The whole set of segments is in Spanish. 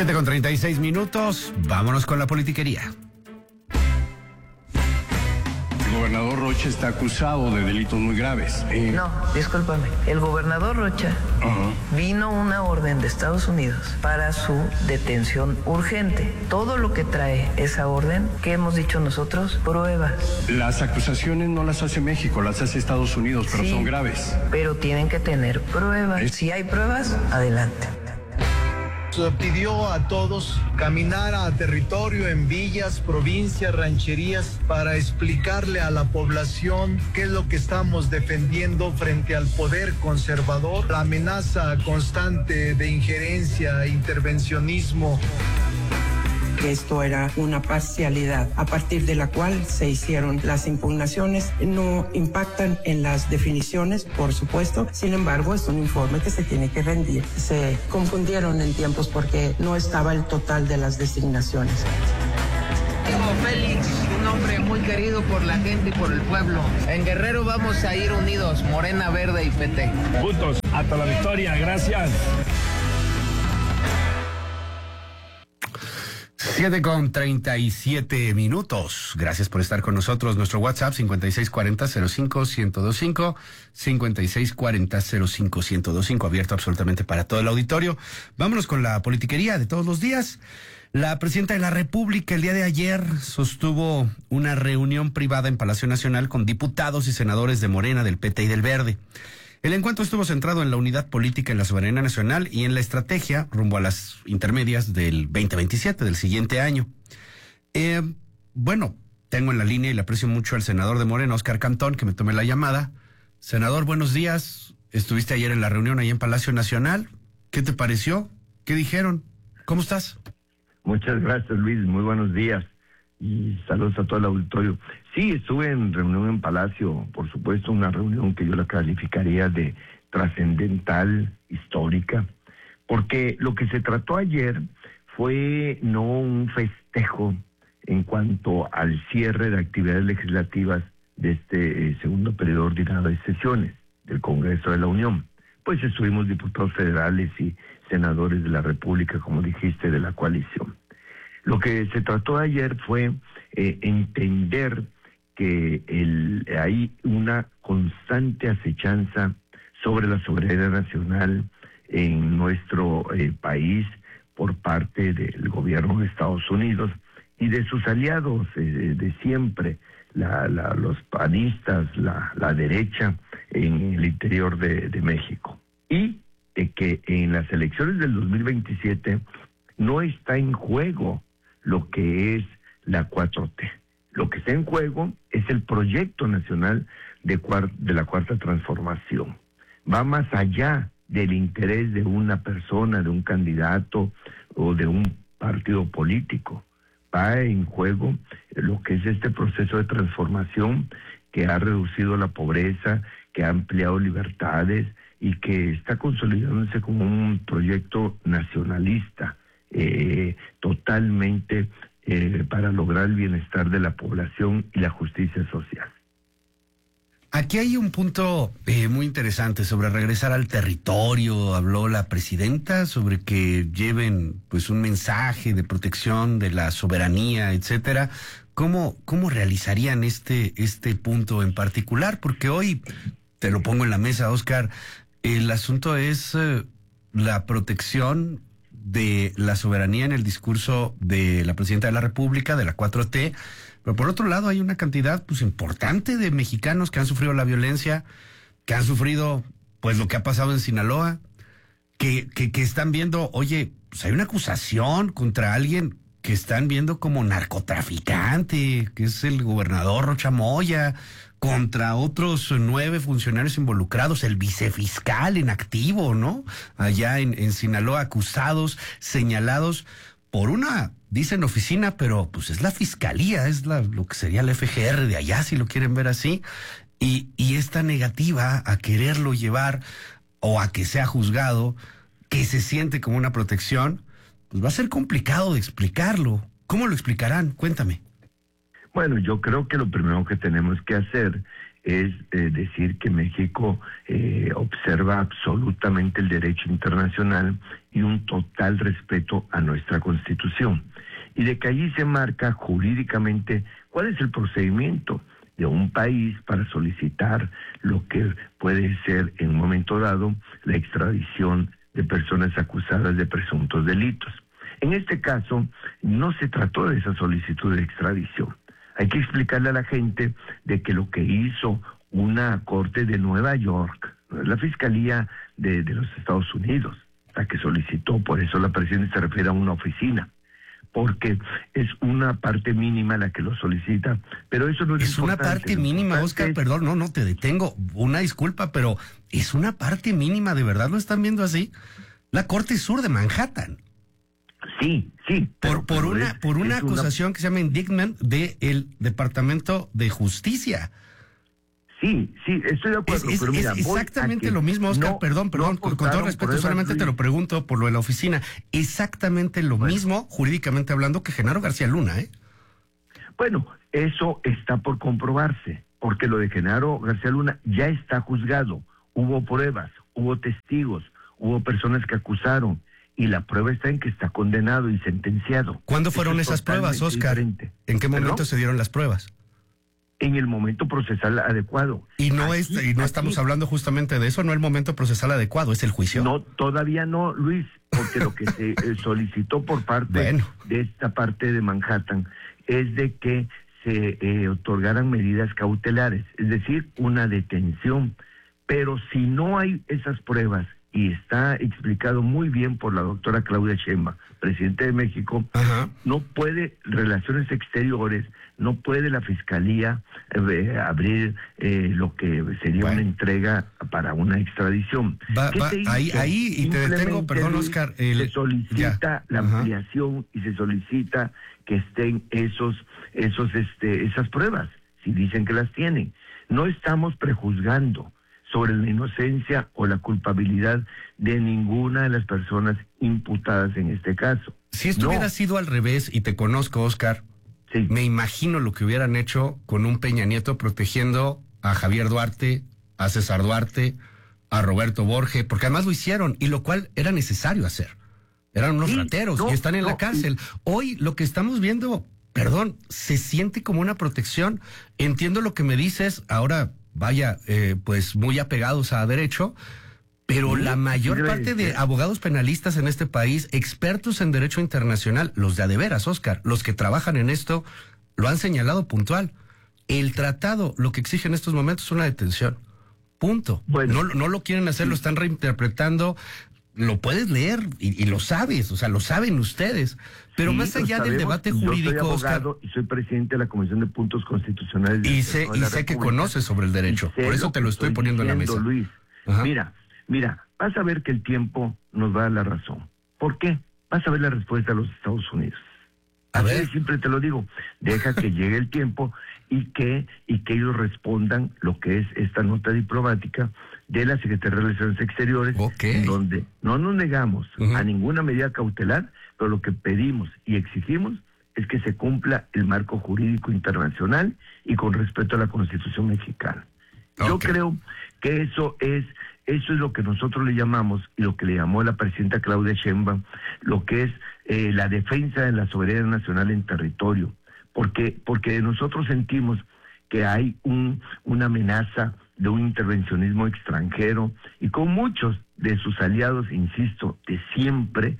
7:36, vámonos con la politiquería. El gobernador Rocha está acusado de delitos muy graves. No, discúlpame. El gobernador Rocha vino una orden de Estados Unidos para su detención urgente. Todo lo que trae esa orden, ¿qué hemos dicho nosotros? Pruebas. Las acusaciones no las hace México, las hace Estados Unidos, pero Sí, son graves. pero tienen que tener pruebas. Si hay pruebas, adelante. Pidió a todos caminar a territorio en villas, provincias, rancherías para explicarle a la población qué es lo que estamos defendiendo frente al poder conservador, la amenaza constante de injerencia, intervencionismo. Esto era una parcialidad a partir de la cual se hicieron las impugnaciones. No impactan en las definiciones, por supuesto. Sin embargo, es un informe que se tiene que rendir. Se confundieron en tiempos porque no estaba el total de las designaciones. Como Félix, un hombre muy querido por la gente y por el pueblo. En Guerrero vamos a ir unidos, Morena, Verde y PT. Juntos hasta la victoria, gracias. 7:37. Gracias por estar con nosotros. Nuestro WhatsApp 5640-05-1025, 5640-05-1025, abierto absolutamente para todo el auditorio. Vámonos con la politiquería de todos los días. La presidenta de la República el día de ayer sostuvo una reunión privada en Palacio Nacional con diputados y senadores de Morena, del PT y del Verde. El encuentro estuvo centrado en la unidad política, en la soberanía nacional y en la estrategia rumbo a las intermedias del 2027, del siguiente año. Bueno, tengo en la línea y le aprecio mucho al senador de Morena, Óscar Cantón, que me tome la llamada. Senador, buenos días. Estuviste ayer en la reunión ahí en Palacio Nacional. ¿Qué te pareció? ¿Qué dijeron? ¿Cómo estás? Muchas gracias, Luis. Muy buenos días y saludos a todo el auditorio. Sí, estuve en reunión en Palacio, por supuesto, una reunión que yo la calificaría de trascendental, histórica, porque lo que se trató ayer fue no un festejo en cuanto al cierre de actividades legislativas de este segundo periodo ordinario de sesiones del Congreso de la Unión. Pues estuvimos diputados federales y senadores de la República, como dijiste, de la coalición. Lo que se trató ayer fue entender que hay una constante acechanza sobre la soberanía nacional en nuestro país por parte del gobierno de Estados Unidos y de sus aliados de siempre, los panistas, la derecha en el interior de México. Y que en las elecciones del 2027 no está en juego lo que es la 4T. Lo que está en juego es el proyecto nacional de la Cuarta Transformación. Va más allá del interés de una persona, de un candidato o de un partido político. Va en juego lo que es este proceso de transformación que ha reducido la pobreza, que ha ampliado libertades y que está consolidándose como un proyecto nacionalista, totalmente para lograr el bienestar de la población y la justicia social. Aquí hay un punto muy interesante sobre regresar al territorio. Habló la presidenta sobre que lleven pues un mensaje de protección de la soberanía, etcétera. ¿Cómo realizarían este punto en particular? Porque hoy, te lo pongo en la mesa, Óscar, el asunto es la protección de la soberanía en el discurso de la presidenta de la República, de la 4T, pero por otro lado hay una cantidad pues importante de mexicanos que han sufrido la violencia, que han sufrido pues lo que ha pasado en Sinaloa, que están viendo, oye, pues hay una acusación contra alguien que están viendo como narcotraficante, que es el gobernador Rocha Moya, contra otros 9 funcionarios involucrados, el vicefiscal en activo, ¿no? Allá en Sinaloa, acusados, señalados por una, dicen oficina, pero pues es la fiscalía, es lo que sería la FGR de allá, si lo quieren ver así, y esta negativa a quererlo llevar o a que sea juzgado, que se siente como una protección, pues va a ser complicado de explicarlo. ¿Cómo lo explicarán? Cuéntame. Bueno, yo creo que lo primero que tenemos que hacer es decir que México observa absolutamente el derecho internacional y un total respeto a nuestra Constitución. Y de que allí se marca jurídicamente cuál es el procedimiento de un país para solicitar lo que puede ser en un momento dado la extradición de personas acusadas de presuntos delitos. En este caso, no se trató de esa solicitud de extradición. Hay que explicarle a la gente de que lo que hizo una corte de Nueva York, la Fiscalía de los Estados Unidos, la que solicitó, por eso la presidenta se refiere a una oficina, porque es una parte mínima la que lo solicita, pero eso no es una parte mínima, Oscar, perdón, no te detengo, una disculpa, pero es una parte mínima, ¿de verdad lo están viendo así? La Corte Sur de Manhattan. Sí. Por una acusación que se llama indictment del Departamento de Justicia. Sí, estoy de acuerdo. Pero mira, es exactamente lo mismo, Oscar, perdón, con todo respeto, solamente te lo pregunto por lo de la oficina. Exactamente lo mismo, jurídicamente hablando, que Genaro García Luna, ¿eh? Bueno, eso está por comprobarse, porque lo de Genaro García Luna ya está juzgado. Hubo pruebas, hubo testigos, hubo personas que acusaron, y la prueba está en que está condenado y sentenciado. ¿Cuándo fueron esas pruebas, Oscar? Diferente. ¿En qué momento se dieron las pruebas? En el momento procesal adecuado. Y no estamos hablando justamente de eso, no el momento procesal adecuado, es el juicio. No, todavía no, Luis, porque lo que se solicitó por parte de esta parte de Manhattan es de que se otorgaran medidas cautelares, es decir, una detención. Pero si no hay esas pruebas, y está explicado muy bien por la doctora Claudia Sheinbaum, presidente de México, no puede Relaciones Exteriores, no puede la Fiscalía abrir lo que sería una entrega para una extradición. Ahí y te detengo, perdón, Oscar. Se solicita la ampliación y se solicita que estén esas pruebas, si dicen que las tienen. No estamos prejuzgando sobre la inocencia o la culpabilidad de ninguna de las personas imputadas en este caso. Si esto hubiera sido al revés, y te conozco, Oscar, me imagino lo que hubieran hecho con un Peña Nieto protegiendo a Javier Duarte, a César Duarte, a Roberto Borges, porque además lo hicieron, y lo cual era necesario hacer. Eran unos rateros y están en la cárcel. Hoy lo que estamos viendo, perdón, se siente como una protección. Entiendo lo que me dices, ahora vaya, pues muy apegados a derecho, pero la mayor parte de abogados penalistas en este país, expertos en derecho internacional, los de veras, Oscar, los que trabajan en esto, lo han señalado puntual. El tratado, lo que exige en estos momentos es una detención. Punto. Bueno, no lo quieren hacer, lo están reinterpretando. Lo puedes leer y lo sabes, o sea, lo saben ustedes. Pero más allá del debate jurídico, yo soy abogado, Oscar, y soy presidente de la Comisión de Puntos Constitucionales. Y sé que conoces sobre el derecho, por eso te lo estoy poniendo en la mesa. Luis, mira, vas a ver que el tiempo nos va a dar la razón. ¿Por qué? Vas a ver la respuesta de los Estados Unidos. A ver, siempre te lo digo, deja que llegue el tiempo y que ellos respondan lo que es esta nota diplomática de la Secretaría de Relaciones Exteriores, en donde no nos negamos a ninguna medida cautelar, pero lo que pedimos y exigimos es que se cumpla el marco jurídico internacional y con respeto a la Constitución mexicana. Yo creo que eso es lo que nosotros le llamamos, y lo que le llamó la presidenta Claudia Sheinbaum, lo que es la defensa de la soberanía nacional en territorio, porque nosotros sentimos que hay una amenaza de un intervencionismo extranjero, y con muchos de sus aliados, insisto, de siempre,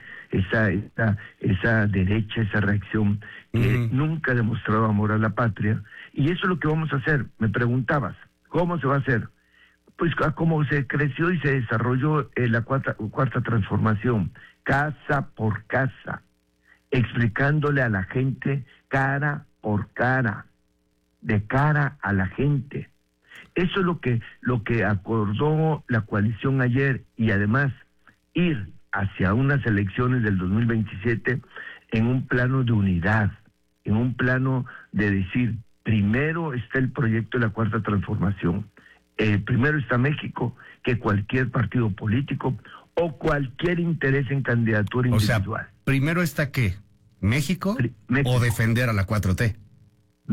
esa derecha, esa reacción que nunca ha demostrado amor a la patria, y eso es lo que vamos a hacer. Me preguntabas, ¿cómo se va a hacer? Pues como se creció y se desarrolló la cuarta transformación, casa por casa, explicándole a la gente cara por cara, de cara a la gente. Eso es lo que acordó la coalición ayer, y además ir hacia unas elecciones del 2027 en un plano de unidad, en un plano de decir, primero está el proyecto de la cuarta transformación, primero está México que cualquier partido político o cualquier interés en candidatura individual. O sea, primero está ¿qué? ¿México o defender a la 4T? No,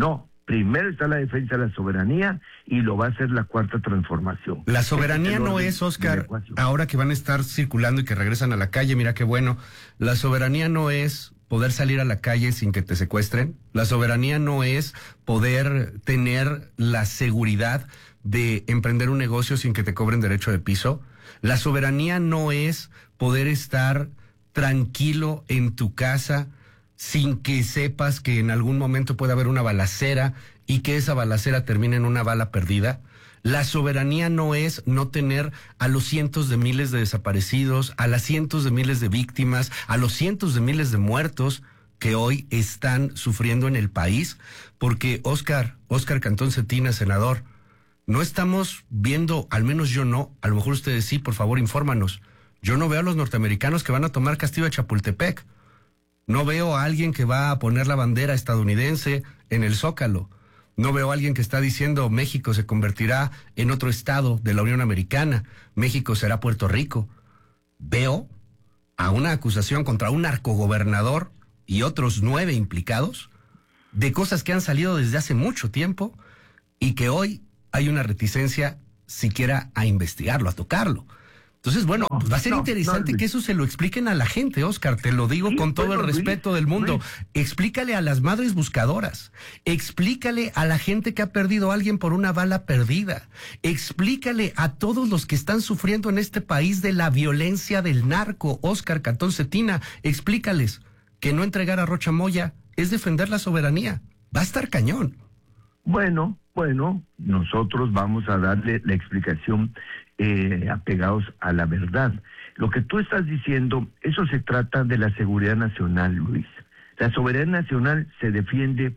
Primero está la defensa de la soberanía y lo va a hacer la cuarta transformación. La soberanía no es, Oscar, ahora que van a estar circulando y que regresan a la calle, mira qué bueno, la soberanía no es poder salir a la calle sin que te secuestren, la soberanía no es poder tener la seguridad de emprender un negocio sin que te cobren derecho de piso, la soberanía no es poder estar tranquilo en tu casa sin que sepas que en algún momento puede haber una balacera y que esa balacera termine en una bala perdida. La soberanía no es no tener a los cientos de miles de desaparecidos, a las cientos de miles de víctimas, a los cientos de miles de muertos que hoy están sufriendo en el país, porque Óscar Cantón Cetina, senador, no estamos viendo, al menos yo no, a lo mejor ustedes sí, por favor infórmanos, yo no veo a los norteamericanos que van a tomar Castillo de Chapultepec. No veo a alguien que va a poner la bandera estadounidense en el Zócalo. No veo a alguien que está diciendo México se convertirá en otro estado de la Unión Americana. México será Puerto Rico. Veo a una acusación contra un narcogobernador y otros 9 implicados de cosas que han salido desde hace mucho tiempo y que hoy hay una reticencia siquiera a investigarlo, a tocarlo. Entonces, bueno, pues va a ser interesante que eso se lo expliquen a la gente, Óscar, te lo digo con todo el respeto del mundo. Explícale a las madres buscadoras, explícale a la gente que ha perdido a alguien por una bala perdida, explícale a todos los que están sufriendo en este país de la violencia del narco, Óscar Cantón Cetina, explícales que no entregar a Rocha Moya es defender la soberanía. Va a estar cañón. Bueno, nosotros vamos a darle la explicación apegados a la verdad. Lo que tú estás diciendo, eso se trata de la seguridad nacional, Luis. La soberanía nacional se defiende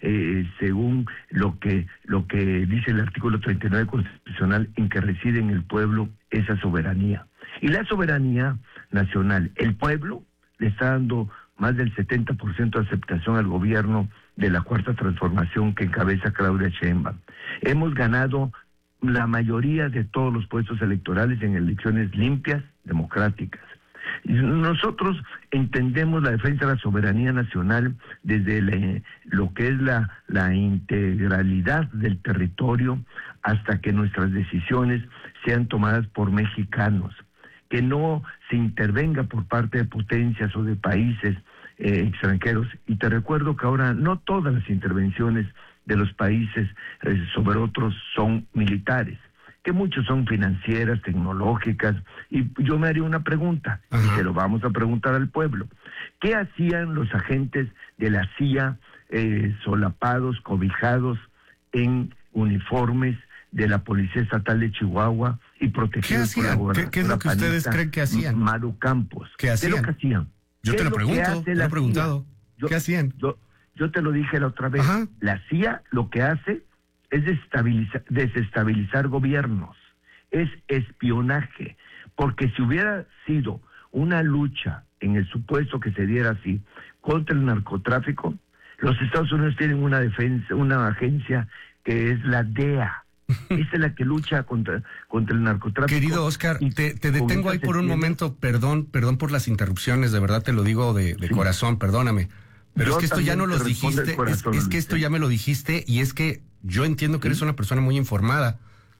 según lo que dice el artículo 39 constitucional, en que reside en el pueblo esa soberanía. Y la soberanía nacional, el pueblo le está dando más del 70% de aceptación al gobierno de la cuarta transformación que encabeza Claudia Sheinbaum. Hemos ganado la mayoría de todos los puestos electorales en elecciones limpias, democráticas. Nosotros entendemos la defensa de la soberanía nacional desde lo que es la integralidad del territorio hasta que nuestras decisiones sean tomadas por mexicanos, que no se intervenga por parte de potencias o de países extranjeros. Y te recuerdo que ahora no todas las intervenciones de los países sobre otros son militares, que muchos son financieras, tecnológicas, y yo me haría una pregunta, y se lo vamos a preguntar al pueblo. ¿Qué hacían los agentes de la CIA solapados, cobijados en uniformes de la Policía Estatal de Chihuahua y protegidos por la gobernadora? ¿Qué es lo que ustedes creen que hacían? Maru Campos. ¿Qué hacían? ¿Qué es lo que hacían? Yo te lo pregunto, te lo he preguntado. ¿Qué hacían? Yo te lo dije la otra vez. Ajá. La CIA lo que hace es desestabilizar gobiernos, es espionaje, porque si hubiera sido una lucha, en el supuesto que se diera así, contra el narcotráfico, los Estados Unidos tienen una agencia que es la DEA. Esa es la que lucha contra el narcotráfico. Querido Óscar, te detengo ahí por un momento, perdón por las interrupciones, de verdad te lo digo de corazón, perdóname. Pero es que esto ya no lo dijiste, es que esto ya me lo dijiste, y es que yo entiendo que eres una persona muy informada.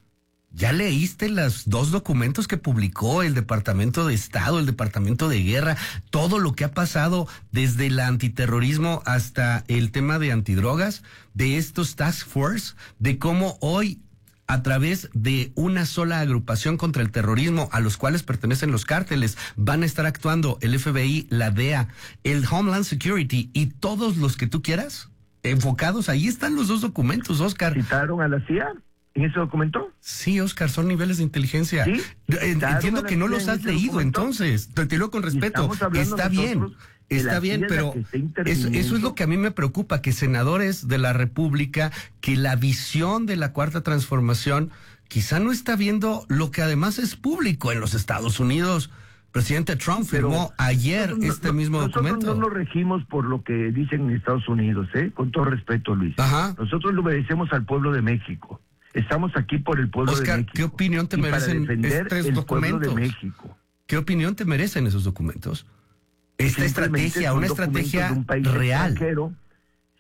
¿Ya leíste los 2 documentos que publicó el Departamento de Estado, el Departamento de Guerra, todo lo que ha pasado desde el antiterrorismo hasta el tema de antidrogas, de estos task force, de cómo hoy, a través de una sola agrupación contra el terrorismo, a los cuales pertenecen los cárteles, van a estar actuando el FBI, la DEA, el Homeland Security y todos los que tú quieras, enfocados? Ahí están los 2 documentos, Óscar. ¿Citaron a la CIA en ese documento? Sí, Óscar, son niveles de inteligencia. ¿Sí? Entiendo que no los has leído, entonces. Te digo con respeto. Está bien. Está bien, pero eso es lo que a mí me preocupa, que senadores de la República, que la visión de la cuarta transformación quizá no está viendo lo que además es público en los Estados Unidos. Presidente Trump firmó ayer este mismo documento. Nosotros no nos regimos por lo que dicen en Estados Unidos, con todo respeto, Luis. Ajá. Nosotros lo obedecemos al pueblo de México. Estamos aquí por el pueblo Oscar, de México. ¿qué opinión te merecen estos documentos? Pueblo de México. ¿Qué opinión te merecen esos documentos? Esta estrategia, una estrategia real.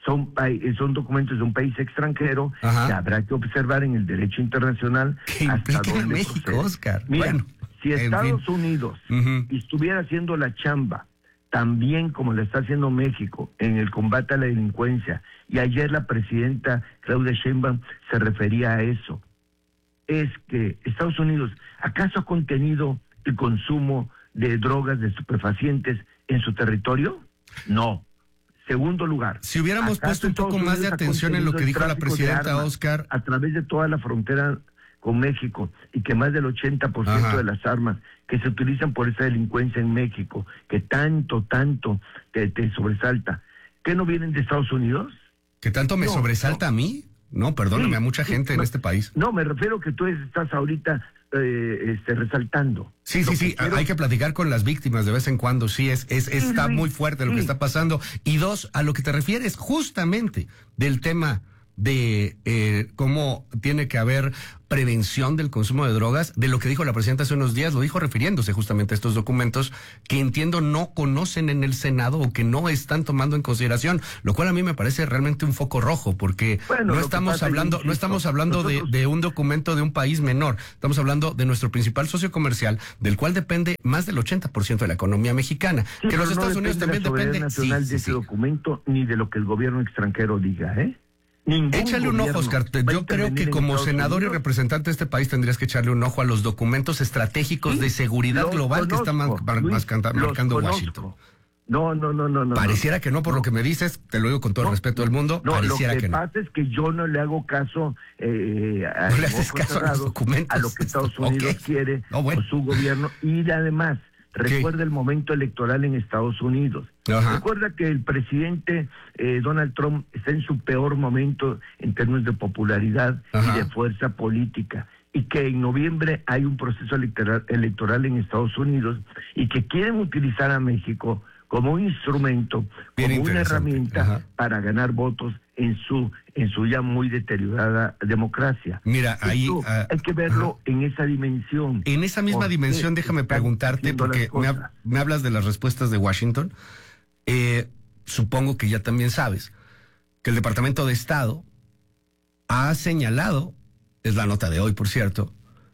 son documentos de un país extranjero. Ajá. Que habrá que observar en el derecho internacional hasta dónde México, procede. Oscar. Mira, bueno, si Estados Unidos estuviera haciendo la chamba también como le está haciendo México en el combate a la delincuencia, y ayer la presidenta Claudia Sheinbaum se refería a eso, es que Estados Unidos, ¿acaso ha contenido el consumo de drogas, de estupefacientes en su territorio? No. Segundo lugar, si hubiéramos puesto un poco más de atención en lo que dijo la presidenta, Oscar, a través de toda la frontera con México, y que más del 80% de las armas que se utilizan por esa delincuencia en México, que tanto te sobresalta, ¿qué no vienen de Estados Unidos? ¿Que tanto me sobresalta a mí? No, perdóname, a mucha gente en este país. No, me refiero que tú estás ahorita resaltando. Sí, hay que platicar con las víctimas de vez en cuando, está muy fuerte lo que está pasando. Y dos, a lo que te refieres justamente del tema de cómo tiene que haber prevención del consumo de drogas, de lo que dijo la presidenta hace unos días, lo dijo refiriéndose justamente a estos documentos que entiendo no conocen en el Senado o que no están tomando en consideración, lo cual a mí me parece realmente un foco rojo, porque no estamos hablando de un documento de un país menor, estamos hablando de nuestro principal socio comercial, del cual depende más del 80% de la economía mexicana, que los Estados Unidos también depende nacional de ese documento, ni de lo que el gobierno extranjero diga, Échale un ojo, Oscar. Yo creo que como senador y representante de este país tendrías que echarle un ojo a los documentos estratégicos de seguridad global que está marcando Washington. No. Pareciera que no, por lo que me dices, te lo digo con todo el respeto del mundo, pareciera que no. Lo que pasa es que yo no le hago caso no le haces caso a los documentos. A lo que Estados Unidos quiere, o su gobierno, y además, recuerda el momento electoral en Estados Unidos. Recuerda que el presidente Donald Trump está en su peor momento en términos de popularidad y de fuerza política, y que en noviembre hay un proceso electoral en Estados Unidos, y que quieren utilizar a México como un instrumento, como una herramienta para ganar votos en su ya muy deteriorada democracia. Mira, ahí hay que verlo en esa dimensión. En esa misma dimensión, déjame preguntarte, porque me hablas de las respuestas de Washington. Supongo que ya también sabes que el Departamento de Estado ha señalado, es la nota de hoy, por cierto,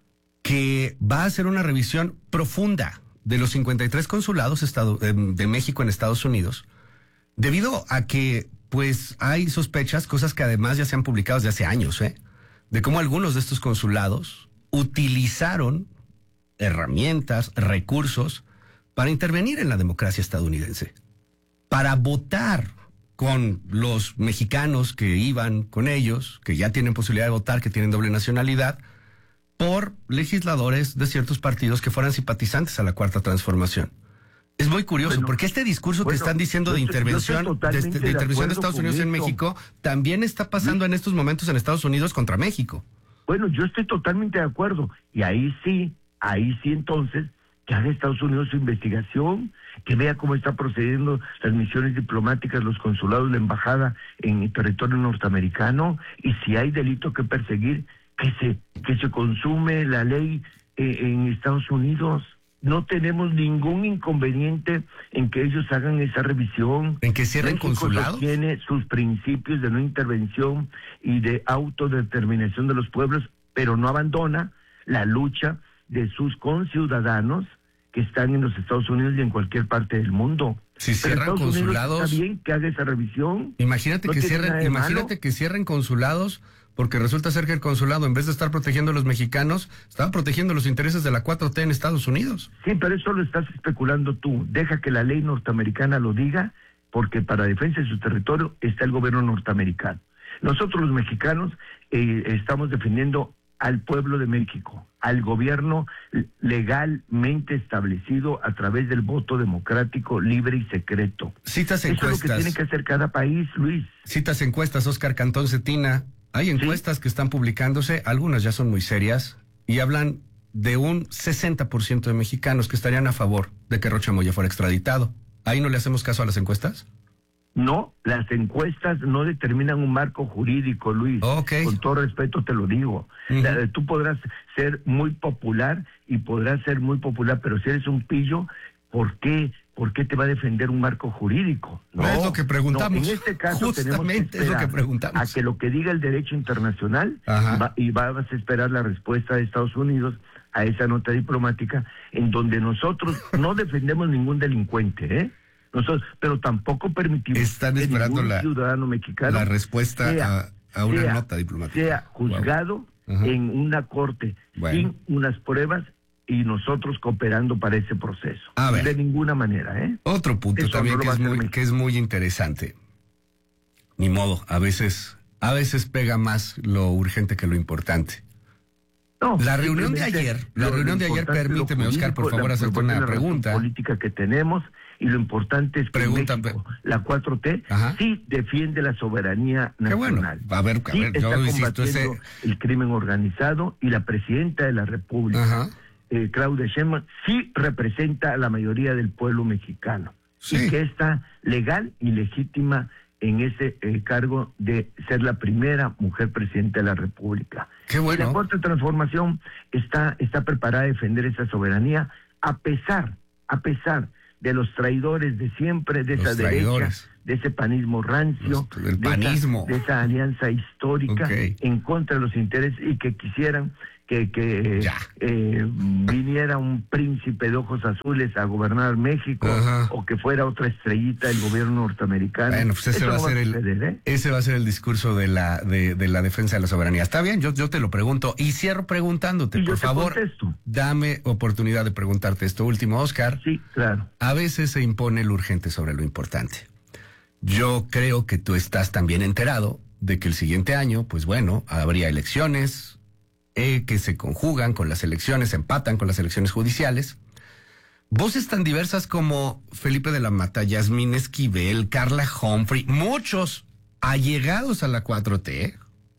que va a hacer una revisión profunda de los 53 consulados de México en Estados Unidos, debido a que pues hay sospechas, cosas que además ya se han publicado desde hace años, de cómo algunos de estos consulados utilizaron herramientas, recursos para intervenir en la democracia estadounidense, para votar con los mexicanos que iban con ellos, que ya tienen posibilidad de votar, que tienen doble nacionalidad, por legisladores de ciertos partidos que fueran simpatizantes a la Cuarta Transformación. Es muy curioso, porque este discurso que están diciendo de intervención de Estados Unidos en México también está pasando en estos momentos en Estados Unidos contra México. Bueno, yo estoy totalmente de acuerdo, y ahí sí entonces, que haga Estados Unidos su investigación, que vea cómo está procediendo las misiones diplomáticas, los consulados, la embajada en el territorio norteamericano, y si hay delito que perseguir, que se consume la ley en Estados Unidos. No tenemos ningún inconveniente en que ellos hagan esa revisión. ¿En que cierren consulados? Tiene sus principios de no intervención y de autodeterminación de los pueblos, pero no abandona la lucha de sus conciudadanos que están en los Estados Unidos y en cualquier parte del mundo. Si cierran consulados, está bien que haga esa revisión. Imagínate que cierren consulados, porque resulta ser que el consulado, en vez de estar protegiendo a los mexicanos, estaba protegiendo los intereses de la 4T en Estados Unidos. Sí, pero eso lo estás especulando tú. Deja que la ley norteamericana lo diga, porque para defensa de su territorio está el gobierno norteamericano. Nosotros los mexicanos estamos defendiendo al pueblo de México, al gobierno legalmente establecido a través del voto democrático, libre y secreto. Citas encuestas. Eso es lo que tiene que hacer cada país, Luis. Citas encuestas, Oscar Cantón Cetina. Hay encuestas que están publicándose, algunas ya son muy serias, y hablan de un 60% de mexicanos que estarían a favor de que Rocha Moya fuera extraditado. ¿Ahí no le hacemos caso a las encuestas? No, las encuestas no determinan un marco jurídico, Luis. Okay. Con todo respeto te lo digo. Tú podrás ser muy popular, pero si eres un pillo, ¿por qué ¿por qué te va a defender un marco jurídico? No, es lo que preguntamos. No, en este caso tenemos que esperar es lo que preguntamos. a que lo que diga el derecho internacional vas a esperar la respuesta de Estados Unidos a esa nota diplomática en donde nosotros no defendemos ningún delincuente, nosotros, pero tampoco permitimos Están que esperando ningún ciudadano mexicano la respuesta a una nota diplomática. Sea juzgado en una corte sin unas pruebas y nosotros cooperando para ese proceso. A ver. De ninguna manera, Otro punto Eso también no que es muy interesante. Ni modo, a veces pega más lo urgente que lo importante. No, la reunión de ayer, permíteme, Oscar, por favor, hacerte una pregunta. La política que tenemos y lo importante es que México, la 4T, sí defiende la soberanía nacional. Bueno, a ver, yo insisto, el crimen organizado y la presidenta de la República, Claudia Sheinbaum, sí representa a la mayoría del pueblo mexicano y que está legal y legítima en ese cargo de ser la primera mujer presidenta de la República. Qué bueno. Y la Cuarta Transformación está preparada a defender esa soberanía a pesar de los traidores de siempre, de esa derecha, de ese panismo rancio, de esa alianza histórica en contra de los intereses y que quisieran que viniera un príncipe de ojos azules a gobernar México o que fuera otra estrellita del gobierno norteamericano. Bueno, pues ese va a ser el discurso de la defensa de la soberanía. Está bien, yo te lo pregunto y cierro preguntándote, por favor, dame oportunidad de preguntarte esto último, Oscar. Sí, claro. A veces se impone lo urgente sobre lo importante. Yo creo que tú estás también enterado de que el siguiente año, pues bueno, habría elecciones, que se conjugan con las elecciones, empatan con las elecciones judiciales. Voces tan diversas como Felipe de la Mata, Yasmín Esquivel, Carla Humphrey, muchos allegados a la 4T,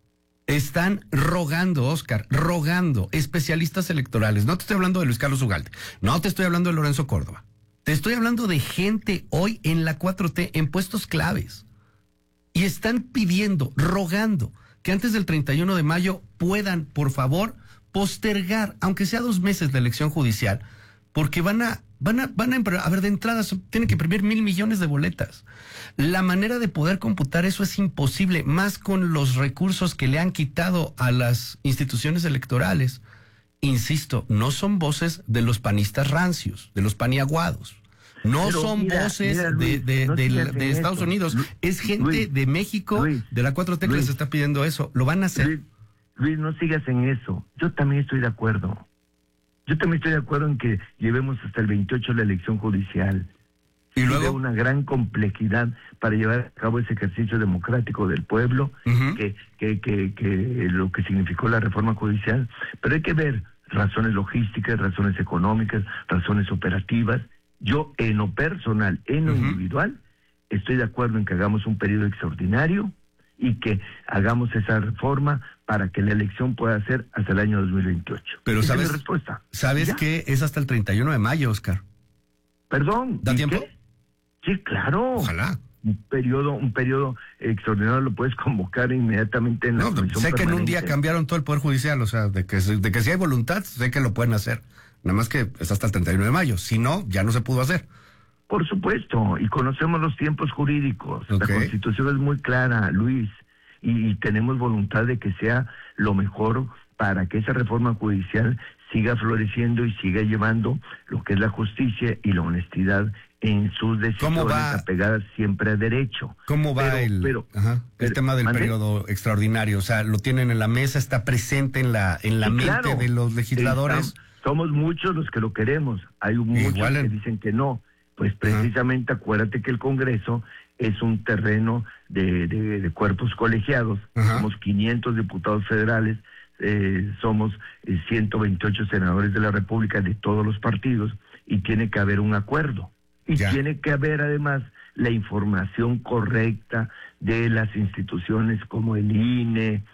están rogando, Oscar, especialistas electorales. No te estoy hablando de Luis Carlos Ugalde, no te estoy hablando de Lorenzo Córdoba, te estoy hablando de gente hoy en la 4T en puestos claves. Y están pidiendo, rogando, que antes del 31 de mayo puedan, por favor, postergar, aunque sea 2 meses, la elección judicial, porque van a ver, de entrada, tienen que imprimir 1,000 millones de boletas. La manera de poder computar eso es imposible, más con los recursos que le han quitado a las instituciones electorales. Insisto, no son voces de los panistas rancios, de los paniaguados. No son voces de Estados Unidos, es gente de México, de la 4T que les está pidiendo eso. ¿Lo van a hacer? Luis, no sigas en eso. Yo también estoy de acuerdo. En que llevemos hasta el 28 la elección judicial. Y luego una gran complejidad para llevar a cabo ese ejercicio democrático del pueblo, que lo que significó la reforma judicial. Pero hay que ver razones logísticas, razones económicas, razones operativas. Yo, en lo personal, en lo individual, estoy de acuerdo en que hagamos un periodo extraordinario y que hagamos esa reforma para que la elección pueda ser hasta el año 2028. Pero esa es mi respuesta. ¿Sabes qué? Es hasta el 31 de mayo, Oscar. ¿Perdón? ¿Da tiempo? ¿Qué? Sí, claro. Ojalá. Un periodo extraordinario lo puedes convocar inmediatamente en la comisión sé permanente. Que en un día cambiaron todo el Poder Judicial, o sea, de que si hay voluntad, sé que lo pueden hacer. Nada más que es hasta el 31 de mayo. Si no, ya no se pudo hacer. Por supuesto, y conocemos los tiempos jurídicos. La Constitución es muy clara, Luis, y tenemos voluntad de que sea lo mejor para que esa reforma judicial siga floreciendo y siga llevando lo que es la justicia y la honestidad en sus decisiones apegadas siempre a derecho. ¿Cómo va el tema del periodo extraordinario? O sea, lo tienen en la mesa, está presente en la mente de los legisladores. Somos muchos los que lo queremos, hay muchos que dicen que no. Pues precisamente acuérdate que el Congreso es un terreno de cuerpos colegiados. Somos 500 diputados federales, somos 128 senadores de la República de todos los partidos y tiene que haber un acuerdo. Y tiene que haber además la información correcta de las instituciones como el INE,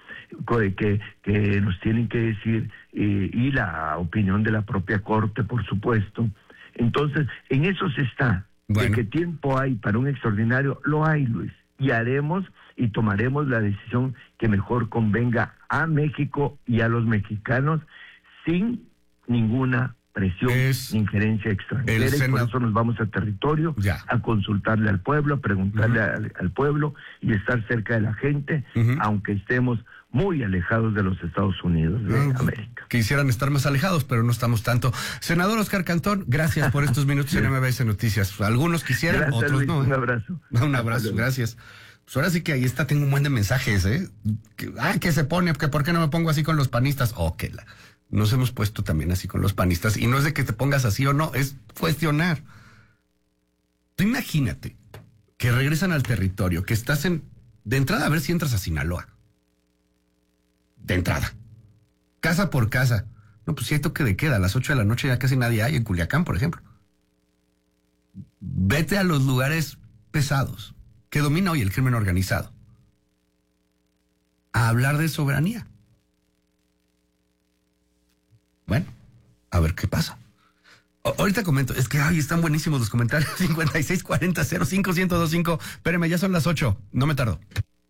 que nos tienen que decir, y la opinión de la propia Corte, por supuesto. Entonces, en eso se está. De qué tiempo hay para un extraordinario, lo hay, Luis. Y haremos y tomaremos la decisión que mejor convenga a México y a los mexicanos sin ninguna presión, injerencia extranjera, y por eso nos vamos al territorio a consultarle al pueblo, a preguntarle al pueblo y estar cerca de la gente, aunque estemos muy alejados de los Estados Unidos de América. Quisieran estar más alejados, pero no estamos tanto. Senador Oscar Cantón, gracias por estos minutos en MBS Noticias. Algunos quisieran, gracias, otros Luis, no. Un abrazo. Un abrazo, gracias. Pues ahora sí que ahí está, tengo un buen de mensajes, que se pone, que por qué no me pongo así con los panistas. Nos hemos puesto también así con los panistas, y no es de que te pongas así o no, es cuestionar. Tú imagínate que regresan al territorio, que estás de entrada, a ver si entras a Sinaloa. De entrada. Casa por casa. No, pues si hay toque de queda, a las 8 de la noche ya casi nadie hay en Culiacán, por ejemplo. Vete a los lugares pesados, que domina hoy el crimen organizado, a hablar de soberanía. Bueno, a ver qué pasa. Ahorita comento, es que están buenísimos los comentarios. 5640-05-1025. Espérame, ya son las 8, no me tardo.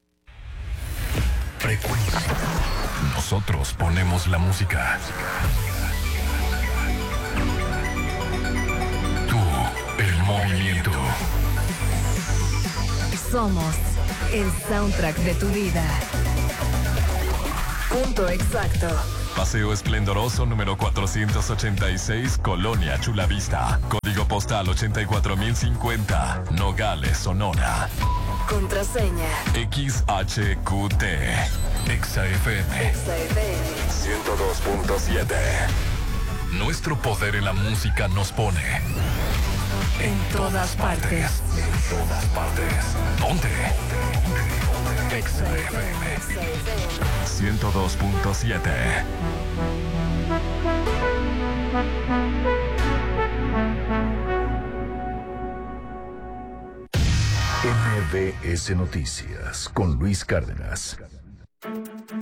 Frecuencia. Nosotros ponemos la música. Tú, el movimiento. Somos el soundtrack de tu vida. Punto exacto. Paseo Esplendoroso número 486, Colonia Chulavista. Código postal 84050, Nogales, Sonora. Contraseña XHQT. XFM 102.7. Nuestro poder en la música nos pone en todas partes. En todas partes. ¿Dónde? XFM 102.7. MBS Noticias con Luis Cárdenas.